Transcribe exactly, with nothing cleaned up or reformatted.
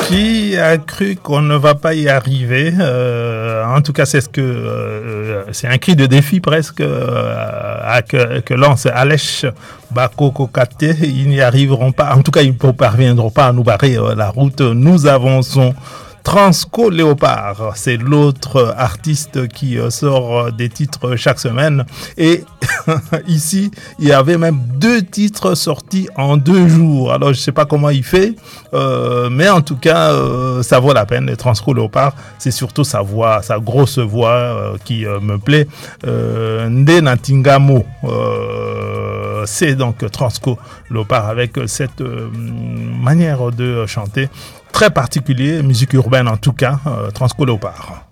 Qui a cru qu'on ne va pas y arriver? euh, En tout cas, c'est ce que euh, c'est un cri de défi presque euh, à, que, que lance Alech Bako Kate. Ils n'y arriveront pas. En tout cas, ils ne parviendront pas à nous barrer euh, la route. Nous avançons. Transco Léopard, c'est l'autre artiste qui sort des titres chaque semaine. Et ici, il y avait même deux titres sortis en deux jours. Alors, je ne sais pas comment il fait, euh, mais en tout cas, euh, ça vaut la peine. Transco Léopard, c'est surtout sa voix, sa grosse voix euh, qui euh, me plaît. Euh, Nde Natingamo, euh, c'est donc Transco Léopard avec cette euh, manière de chanter très particulier, musique urbaine en tout cas, euh, Transco Léopard.